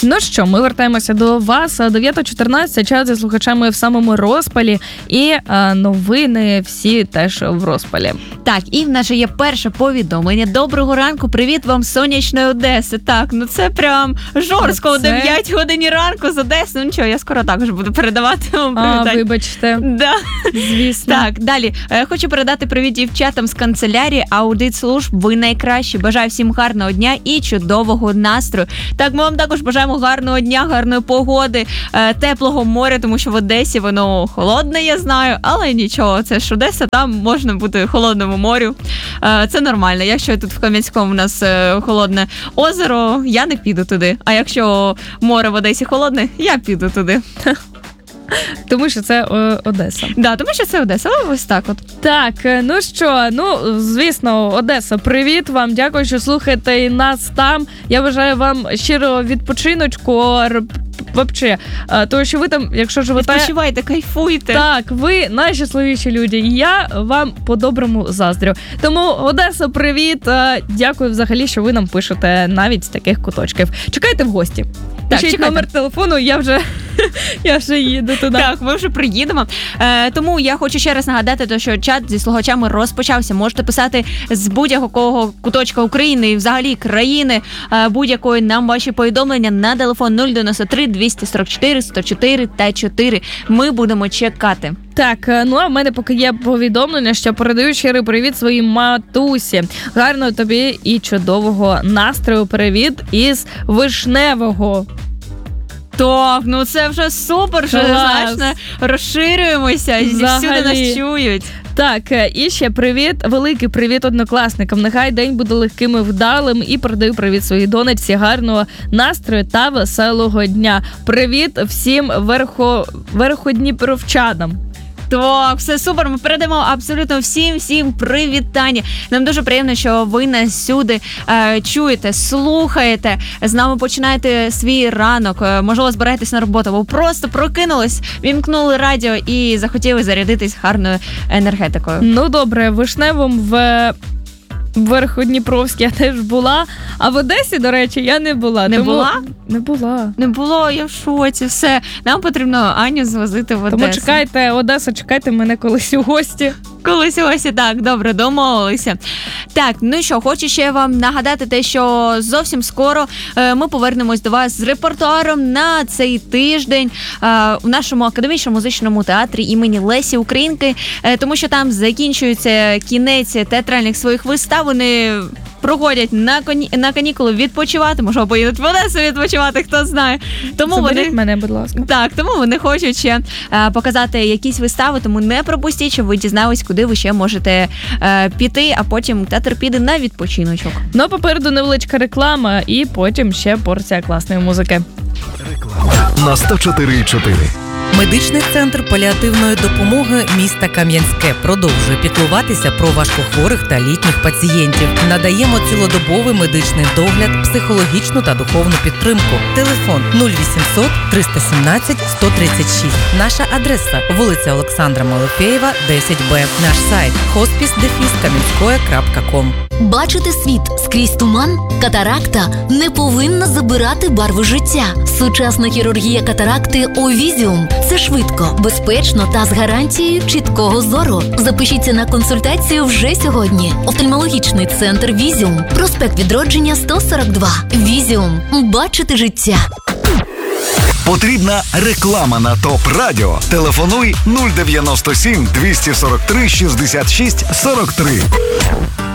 Ну що, ми вертаємося до вас. 9:14, час зі слухачами в самому розпалі. І новини всі теж в розпалі. Так, і в нас є перше повідомлення. Доброго ранку, привіт вам з сонячної Одеси. Так, ну це прям жорстко о 9 годині ранку з Одеси. Ну нічого, я скоро також буду передавати вам привітання. Вибачте. Да. Звісно. Так, далі. Хочу передати привіт дівчатам з канцелярії Аудитслужб. Ви найкращі. Бажаю всім гарного дня і чудового настрою. Так, ми вам також бажаємо гарного дня, гарної погоди, теплого моря, тому що в Одесі воно холодне, я знаю, але нічого, це ж Одеса, там можна бути холодному морю. Це нормально. Якщо тут в Кам'янському у нас холодне озеро, я не піду туди. А якщо море в Одесі холодне, я піду туди. Тому що це Одеса. Да, тому що це Одеса, але ось так от. Так, ну що, звісно, Одеса, привіт вам, дякую, що слухаєте нас там. Я бажаю вам щирого відпочиночку, вообще, тому що ви там, якщо живете... Відпочивайте, кайфуйте. Так, ви найщасливіші люди, і я вам по-доброму заздрю. Тому, Одеса, привіт, дякую взагалі, що ви нам пишете навіть з таких куточків. Чекайте в гості. Так, пишіть номер телефону, я вже їду туди. Так, ми вже приїдемо. Тому я хочу ще раз нагадати, що чат зі слухачами розпочався. Можете писати з будь-якого куточка України і взагалі країни будь-якої нам ваші повідомлення на телефон 093 244 104 та 4. Ми будемо чекати. Так, ну а в мене поки є повідомлення, що передаю щирий привіт своїй матусі. Гарного тобі і чудового настрою. Привіт із Вишневого. Так, ну це вже супер, що значно розширюємося, і всюди нас чують. Так, і ще привіт, великий привіт однокласникам. Нехай день буде легким і вдалим. І передаю привіт своїй донечці, гарного настрою та веселого дня. Привіт всім верходніпровчанам. Так, все супер, ми передамо абсолютно всім привітання. Нам дуже приємно, що ви нас сюди чуєте, слухаєте, з нами починаєте свій ранок, можливо, збираєтесь на роботу, або просто прокинулись, вімкнули радіо і захотіли зарядитись гарною енергетикою. Ну добре, Вишневом в Верходніпровській я теж була, а в Одесі, до речі, я не була. Була? Не була. Не було, я в шоці, все. Нам потрібно Аню звозити в Одесу. Тому чекайте, Одеса, чекайте мене колись у гості. Колись ось і так, добре, домовилися. Так, ну що, хочу ще вам нагадати те, що зовсім скоро ми повернемось до вас з репертуаром на цей тиждень в нашому академічному музичному театрі імені Лесі Українки, тому що там закінчується кінець театральних своїх вистав, вони проходять на канікули відпочивати, можливо, поїдуть в Одесу відпочивати, хто знає. Тому заберіть мене, будь ласка. Так, тому вони хочуть ще показати якісь вистави, тому не пропустіть, щоб ви дізнались, куди ви ще можете піти, а потім театр піде на відпочиночок. Ну, попереду невеличка реклама і потім ще порція класної музики. Реклама на 104,4. Медичний центр паліативної допомоги міста Кам'янське продовжує піклуватися про важкохворих та літніх пацієнтів. Надаємо цілодобовий медичний догляд, психологічну та духовну підтримку. Телефон 0800 317 136. Наша адреса – вулиця Олександра Малофєєва, 10Б. Наш сайт – hospice-кам'янське.com. Бачити світ скрізь туман? Катаракта не повинна забирати барви життя. Сучасна хірургія катаракти Овізіум – це швидко, безпечно та з гарантією чіткого зору. Запишіться на консультацію вже сьогодні. Офтальмологічний центр Візіум. Проспект Відродження, 142. Візіум. Бачити життя. Потрібна реклама на ТОП Радіо. Телефонуй 097 243 66 43.